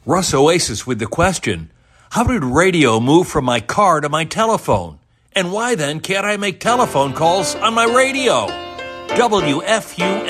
Russ Oasis with the question, how did radio move from my car to my telephone? And why then can't I make telephone calls on my radio? WFUN